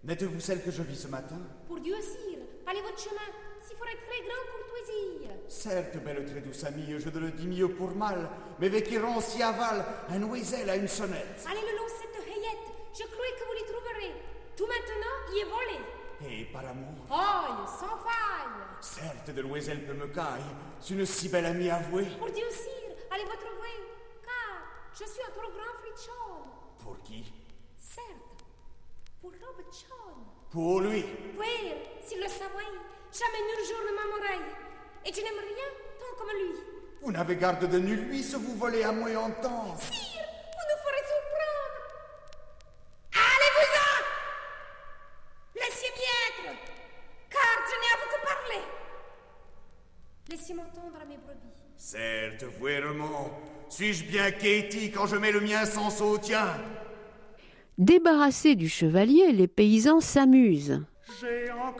N'êtes-vous celle que je vis ce matin? Pour Dieu, sire, allez votre chemin, s'il faudrait très grande courtoisie. Certes, belle très douce amie, je ne le dis mieux pour mal, mais véquirons si aval, un oisel à une sonnette. Allez le long cette hayette, je crois que vous l'y trouverez. Tout maintenant, y est volé. Et par amour? Aïe, sans faille. Certes, de l'oisel peut me caille, c'est une si belle amie avouée. Pour Dieu, sire, allez votre way, car je suis un trop grand frichon. Pour qui? Certes, pour Robert John. Pour lui. Oui, s'il le savait, jamais nul jour ne m'amourait. Et je n'aime rien tant comme lui. Vous n'avez garde de nul lui, ce vous volez à moi entendre. Sire, vous nous ferez surprendre. Allez-vous-en! Laissez-moi être, car je n'ai à vous que parler. Laissez m'entendre à mes brebis. Certes, vraiment. Suis-je bien Katie quand je mets le mien sans sautien? Débarrassés du chevalier, les paysans s'amusent. J'ai